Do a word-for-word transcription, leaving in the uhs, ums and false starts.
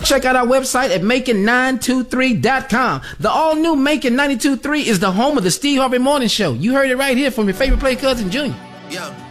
Check out our website at Macon nine two three dot com. The all-new Macon ninety-two point three is the home of the Steve Harvey Morning Show. You heard it right here from your favorite play cousin, Junior. Yeah.